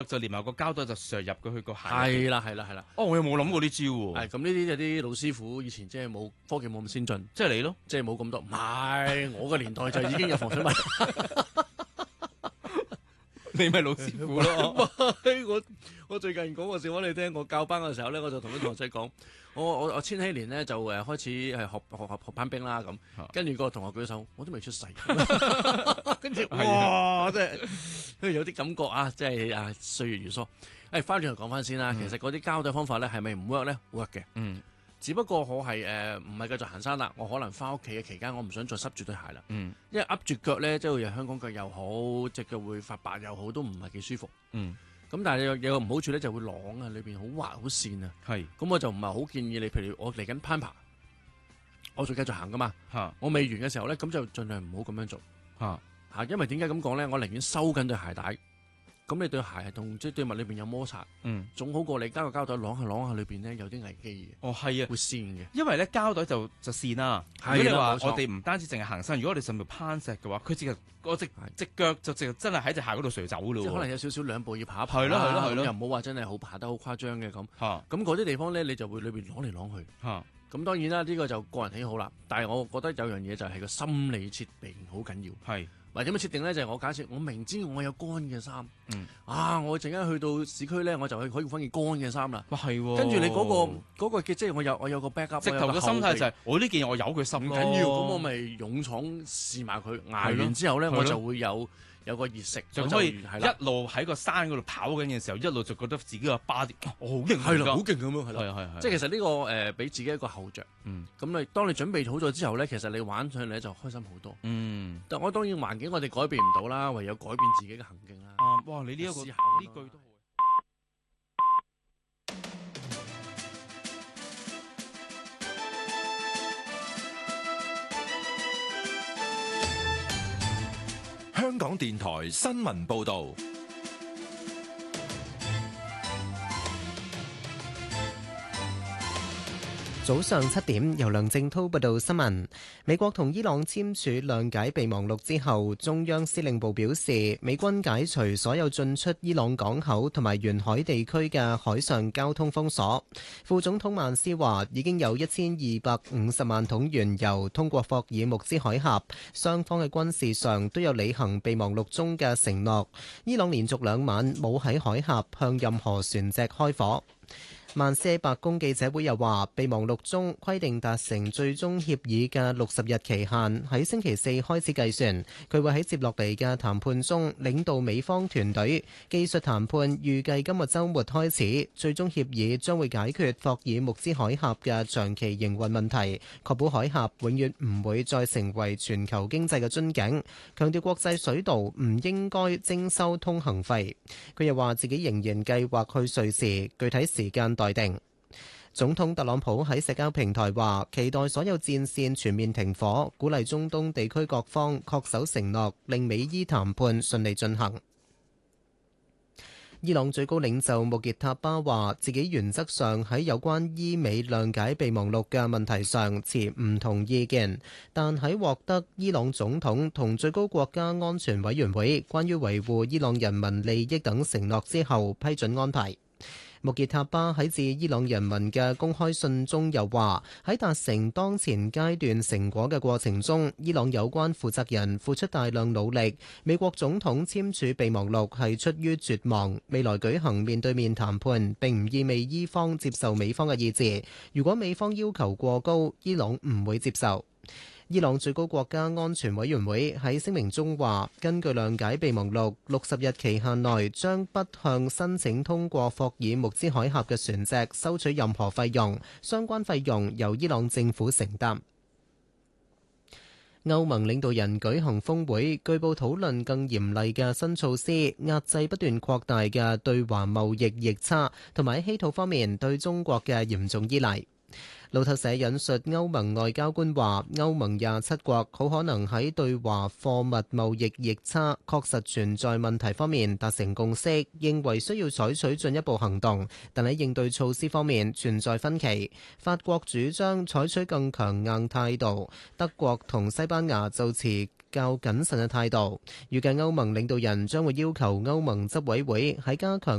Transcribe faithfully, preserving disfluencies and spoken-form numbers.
就連埋個膠袋就削入佢去個鞋。 係啦係啦係啦。 哦，我又冇諗過呢招喎。 係咁呢啲有啲老師傅以前即係冇科技冇咁先進， 即係你咯， 即係冇咁多。唔係我個年代就已經有防水襪。 你咪老師傅咯。 我我最近講個笑話你聽，我教班嘅時候咧，我就同啲同學仔講，我我我千禧年咧就誒開始係學學學學攀冰啦咁，跟住個同學舉手，我都未出世，跟住哇，真係有啲感覺啊，即係啊歲月如梭。誒，翻轉頭講翻先啦，其實嗰啲膠袋方法咧係咪唔 work 咧 work 嘅，嗯。只不過我係誒唔係繼續行山啦，我可能翻屋企嘅期間，我唔想再濕住對鞋啦。嗯，因為噏住腳咧，即係會香港腳又好，隻腳會發白又好，都唔係幾舒服。嗯，咁但係有有個唔好處咧，就會啷啊，裏邊好滑好跣啊。係，咁我就唔係好建議你，譬如我嚟緊攀爬，我仲繼續行噶嘛。嚇，我未完嘅時候咧，咁就盡量唔好咁樣做。嚇嚇，因為點解咁講咧？我寧願收緊對鞋帶。咁你對鞋係同即係對襪裏邊有摩擦，嗯，總好過你加個膠袋啷下啷下裏邊咧有啲危機嘅。哦，係啊，會跣嘅。因為咧膠袋就就跣啦。如果你話我哋唔單止淨係行山，如果我哋甚至攀石嘅話，佢直個隻隻腳就直真係喺隻鞋嗰度垂走咯。即係可能有少少兩步要爬一爬。係咯係咯係咯，又唔好話真係好爬得好誇張嘅咁。嚇，咁嗰啲地方咧，你就會裏邊啷嚟啷去。嚇，咁當然啦，呢個就個人喜好啦。但係我覺得有樣嘢就係個心理設定好緊要。係。或者點樣設定咧？就係、是、我假設我明知我有乾嘅衫，嗯、啊，我陣間去到市區咧，我就可以可以換件乾嘅衫啦。哇，係喎！跟住你嗰、那個嗰、那個嘅，即係我有我有個 backup。直頭嘅心態就係、是、我呢件我有佢心唔緊要，咁我咪勇闖試埋佢，捱完之後咧，我就會有有個熱食，就可以一路喺個山嗰度跑緊嘅時候，一路就覺得自己個 body 我好勁，係啦，好勁咁樣，係啦，係係係。即係其實呢、這個誒，俾、呃、自己一個後着。嗯。咁你當你準備好咗之後咧，其實你玩上嚟咧就開心好多。嗯。但我當然環境我哋改變唔到啦，唯有改變自己嘅行徑啦。啊！哇！你呢、這、一個思考呢句都好。 香港電台新聞報導。 早上七點，由梁正滔報道新聞。美國同伊朗簽署諒解備忘錄之後，中央司令部表示，美軍解除所有進出伊朗港口同埋沿海地區嘅海上交通封鎖。副總統曼斯話，已經有一千二百五十萬桶原油通過霍爾木茲海峽，雙方嘅軍事上都有履行備忘錄中嘅承諾。伊朗連續兩晚冇喺海峽向任何船隻開火。曼斯喺白宮記者會又話，備忘錄中規定達成最終協議嘅六十日期限喺星期四開始計算。佢會喺接落嚟嘅談判中領導美方團隊，技術談判預計今日週末開始，最終協議將會解決霍爾木茲海峽嘅長期營運問題，確保海峽永遠唔會再成為全球經濟嘅樽頸。強調國際水道唔應該徵收通行費。佢又話自己仍然計劃去瑞士，具體時間待定。總統特朗普喺社交平台話，期待所有戰線全面停火，鼓勵中東地區各方恪守承諾，令美伊談判順利進行。伊朗最高領袖穆傑塔巴話，自己原則上喺有關伊美諒解備忘錄嘅問題上持唔同意見，但喺獲得伊朗總統同最高國家安全委員會關於維護伊朗人民利益等承諾之後，批准安排。穆傑塔巴喺致伊朗人民嘅公開信中又話，喺達成當前階段成果嘅過程中，伊朗有關負責人付出大量努力。美國總統簽署備忘錄係出於絕望。未來舉行面對面談判並唔意味伊方接受美方嘅意志。如果美方要求過高，伊朗唔會接受。伊朗最高國家安全委員會喺聲明中話，根據諒解備忘錄，六十日期限內將不向申請通過霍爾木茲海峽嘅船隻收取任何費用，相關費用由伊朗政府承擔。歐盟領導人舉行峰會，據報討論更嚴厲嘅新措施，壓制不斷擴大嘅對華貿易逆差，同埋喺稀土方面對中國嘅嚴重依賴。路透社引述歐盟外交官話，歐盟廿七國好可能喺對華貨物貿易逆差確實存在問題方面達成共識，認為需要採取進一步行動，但喺應對措施方面存在分歧。法國主張採取更強硬態度，德國同西班牙就持較謹慎嘅態度。預計歐盟領導人將會要求歐盟執委會喺加強